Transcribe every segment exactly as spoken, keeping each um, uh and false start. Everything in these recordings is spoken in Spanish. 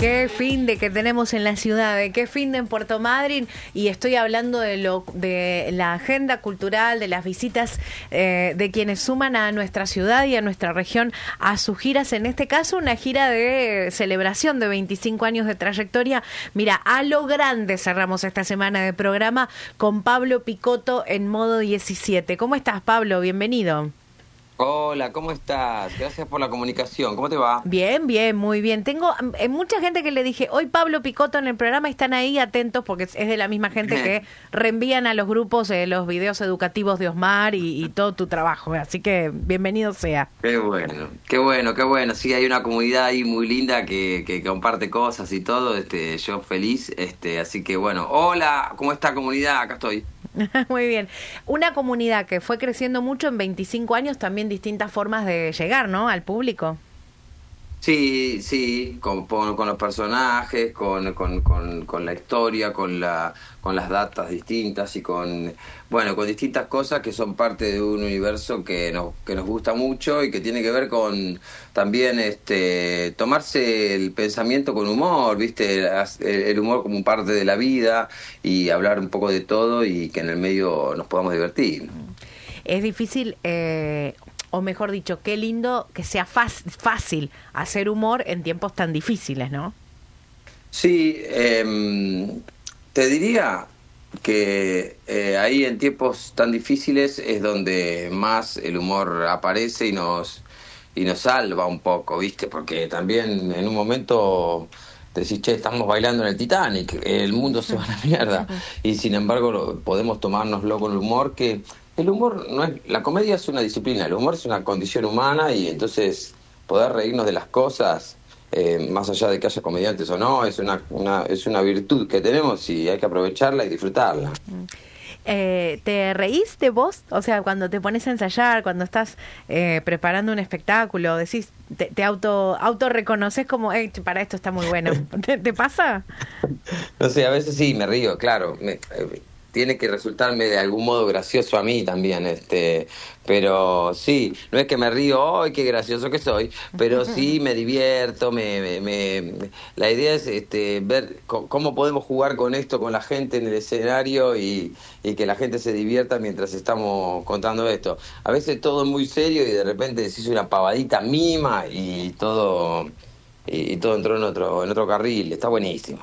Qué fin de que tenemos en la ciudad, de qué fin de en Puerto Madryn, y estoy hablando de lo de la agenda cultural, de las visitas eh, de quienes suman a nuestra ciudad y a nuestra región a sus giras, en este caso una gira de celebración de veinticinco años de trayectoria. Mira, a lo grande cerramos esta semana de programa con Pablo Picotto en Modo diecisiete. ¿Cómo estás, Pablo? Bienvenido. Hola, ¿cómo estás? Gracias por la comunicación. ¿Cómo te va? Bien, bien, muy bien. Tengo eh, mucha gente que le dije, hoy Pablo Picotto en el programa, están ahí atentos porque es de la misma gente que reenvían a los grupos eh, los videos educativos de Osmar y, y todo tu trabajo. Así que bienvenido sea. Qué bueno, qué bueno, qué bueno. Sí, hay una comunidad ahí muy linda que, que comparte cosas y todo. Este, yo feliz. Este, así que bueno, hola, ¿cómo está comunidad? Acá estoy. Muy bien. Una comunidad que fue creciendo mucho en veinticinco años, también distintas formas de llegar, ¿no?, al público. Sí, sí, con, con, con los personajes, con, con, con, con la historia, con la con las datas distintas y con bueno con distintas cosas que son parte de un universo que nos que nos gusta mucho y que tiene que ver con también este tomarse el pensamiento con humor, viste, el, el humor como parte de la vida y hablar un poco de todo y que en el medio nos podamos divertir. Es difícil. Eh... O mejor dicho, qué lindo que sea fácil hacer humor en tiempos tan difíciles, ¿no? Sí, eh, te diría que eh, ahí en tiempos tan difíciles es donde más el humor aparece y nos y nos salva un poco, ¿viste? Porque también en un momento decís, che, estamos bailando en el Titanic, el mundo se va a la mierda. Y sin embargo lo, podemos tomárnoslo con el humor, que el humor no es, la comedia es una disciplina, el humor es una condición humana y entonces poder reírnos de las cosas, eh, más allá de que haya comediantes o no, es una, una, es una virtud que tenemos y hay que aprovecharla y disfrutarla. Eh, ¿Te reís de vos? O sea, cuando te pones a ensayar, cuando estás eh, preparando un espectáculo, decís, te, te auto auto reconoces como, hey, para esto está muy bueno. ¿Te, te pasa? No sé, a veces sí, me río, claro. Me, eh, tiene que resultarme de algún modo gracioso a mí también, este, pero sí, no es que me río, ¡ay, qué gracioso que soy! Pero sí me divierto, me, me, me la idea es este ver cómo podemos jugar con esto, con la gente en el escenario y, y que la gente se divierta mientras estamos contando esto. A veces todo es muy serio y de repente decís una pavadita mínima y todo, y, y todo entró en otro, en otro carril, está buenísimo.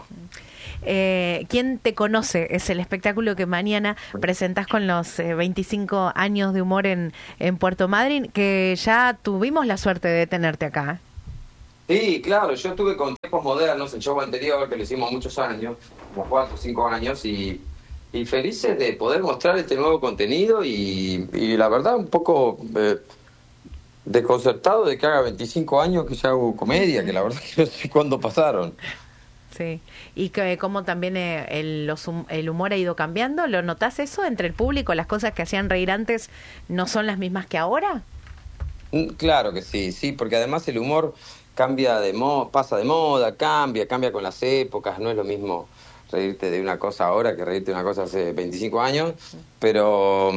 Eh, ¿Quién te conoce? Es el espectáculo que mañana presentás con los eh, veinticinco años de humor en, en Puerto Madryn, que ya tuvimos la suerte de tenerte acá. Sí, claro, yo estuve con Tiempos Modernos, el show anterior, que lo hicimos muchos años, como cuatro o cinco años, y, y felices de poder mostrar este nuevo contenido y, y la verdad un poco eh, desconcertado de que haga veinticinco años que ya hago comedia, que la verdad que no sé cuándo pasaron. Sí, y que como también eh, el, los, el humor ha ido cambiando, ¿lo notás eso entre el público? ¿Las cosas que hacían reír antes no son las mismas que ahora? Claro que sí, sí, porque además el humor cambia de moda, pasa de moda, cambia, cambia con las épocas, no es lo mismo reírte de una cosa ahora que reírte de una cosa hace veinticinco años, pero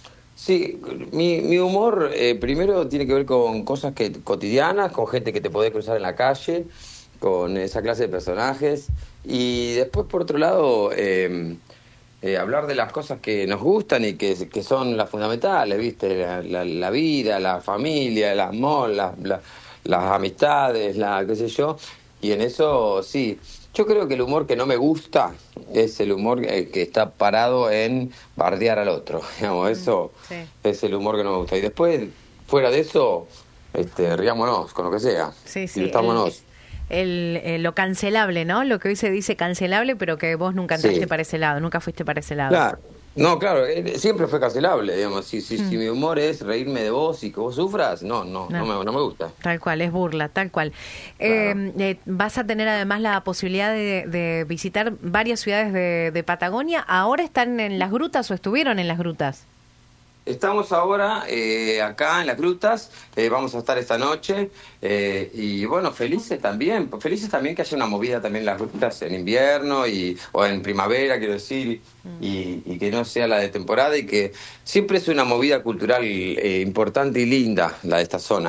sí, mi, mi humor eh, primero tiene que ver con cosas que cotidianas, con gente que te podés cruzar en la calle, con esa clase de personajes, y después por otro lado eh, eh, hablar de las cosas que nos gustan y que, que son las fundamentales, viste, la, la, la vida, la familia, el amor, la, la, las amistades, la qué sé yo, y en eso sí, yo creo que el humor que no me gusta es el humor eh, que está parado en bardear al otro, digamos, eso sí. Es el humor que no me gusta, y después fuera de eso este, riámonos con lo que sea, sí, sí, divirtámonos. El... El, eh, lo cancelable, ¿no? Lo que hoy se dice cancelable, pero que vos nunca entraste sí. para ese lado, nunca fuiste para ese lado. Claro. No, claro, siempre fue cancelable, digamos. Si, si, mm. si mi humor es reírme de vos y que vos sufras, no, no, no, no, me, no me gusta. Tal cual, es burla, tal cual. Claro. Eh, eh, vas a tener además la posibilidad de, de visitar varias ciudades de, de Patagonia. ¿Ahora están en las grutas o estuvieron en las grutas? Estamos ahora eh, acá en las grutas, eh, vamos a estar esta noche eh, y bueno, felices también, felices también que haya una movida también en las grutas en invierno y o en primavera, quiero decir, mm. y, y que no sea la de temporada y que siempre es una movida cultural eh, importante y linda la de esta zona. Mm.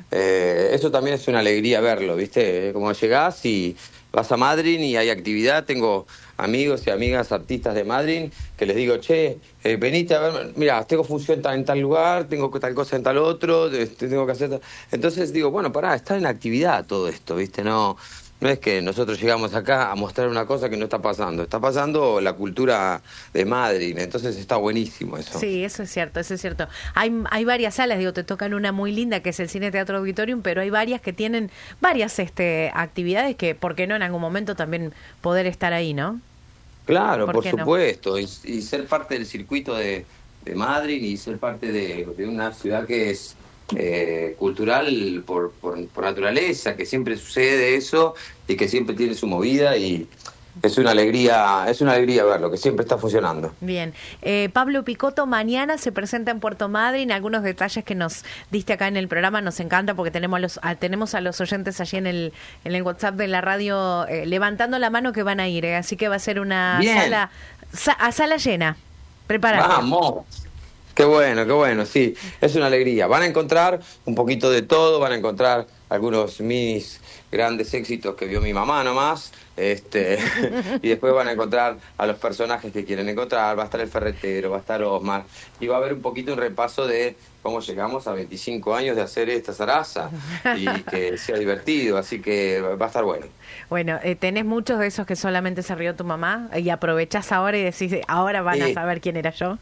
Eh, eso también es una alegría verlo, ¿viste? Como llegás y vas a Madrid y hay actividad. Tengo amigos y amigas artistas de Madrid que les digo, che, eh, venite a ver, mira, tengo función ta- en tal lugar, tengo tal cosa en tal otro, este, tengo que hacer tal... Entonces digo, bueno, pará, está en actividad todo esto, ¿viste? No, no es que nosotros llegamos acá a mostrar una cosa que no está pasando, está pasando la cultura de Madrid, entonces está buenísimo eso. Sí, eso es cierto, eso es cierto. Hay, hay varias salas, digo, te tocan una muy linda que es el Cine Teatro Auditorium, pero hay varias que tienen varias este, actividades que, ¿por qué no en algún momento también poder estar ahí, ¿no? Claro, ¿Por por qué no? supuesto, y, y ser parte del circuito de, de Madrid y ser parte de, de una ciudad que es eh, cultural por, por, por naturaleza, que siempre sucede eso y que siempre tiene su movida y es una alegría, es una alegría verlo, que siempre está funcionando. Bien. Eh, Pablo Picotto mañana se presenta en Puerto Madryn. Algunos detalles que nos diste acá en el programa nos encanta porque tenemos a los, a, tenemos a los oyentes allí en el, en el WhatsApp de la radio eh, levantando la mano que van a ir. Eh, así que va a ser una Bien. sala sa, a sala llena. Preparate. Vamos. Qué bueno, qué bueno, sí, es una alegría. Van a encontrar un poquito de todo, van a encontrar algunos mis grandes éxitos que vio mi mamá nomás, este, y después van a encontrar a los personajes que quieren encontrar, va a estar el ferretero, va a estar Osmar, y va a haber un poquito un repaso de cómo llegamos a veinticinco años de hacer esta zaraza, y que sea divertido, así que va a estar bueno. Bueno, eh, tenés muchos de esos que solamente se rió tu mamá y aprovechás ahora y decís, ahora van a Sí. saber quién era yo.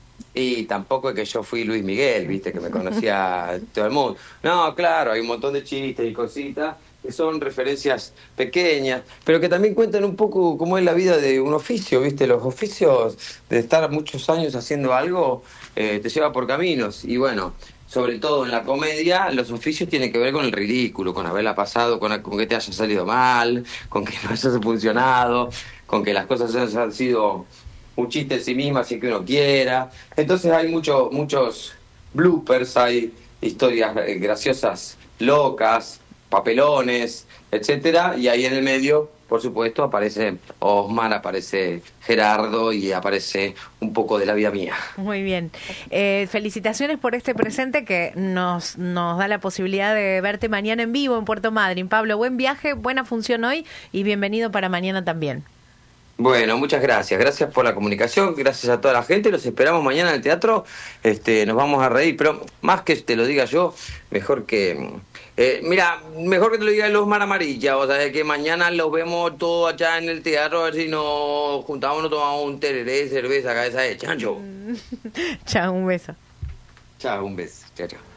Y tampoco es que yo fui Luis Miguel, viste, que me conocía todo el mundo. No, claro, hay un montón de chistes y cositas que son referencias pequeñas, pero que también cuentan un poco cómo es la vida de un oficio, viste, los oficios de estar muchos años haciendo algo eh, te lleva por caminos. Y bueno, sobre todo en la comedia, los oficios tienen que ver con el ridículo, con haberla pasado, con, con que te haya salido mal, con que no haya funcionado, con que las cosas hayan sido un chiste en sí misma sin que uno quiera. Entonces hay muchos muchos bloopers, hay historias eh, graciosas, locas, papelones, etcétera, y ahí en el medio, por supuesto, aparece Osman, aparece Gerardo y aparece un poco de la vida mía. Muy bien. Eh, felicitaciones por este presente que nos, nos da la posibilidad de verte mañana en vivo en Puerto Madryn. Pablo, buen viaje, buena función hoy y bienvenido para mañana también. Bueno, muchas gracias. Gracias por la comunicación, gracias a toda la gente. Los esperamos mañana en el teatro. Este, nos vamos a reír, pero más que te lo diga yo, mejor que... Eh, mira, mejor que te lo diga los Mar Amarilla, o sea, que mañana los vemos todos allá en el teatro, a ver si nos juntamos, nos tomamos un tereré, cerveza, cabeza de chancho. Chao, un beso. Chao, un beso. Chao, chao.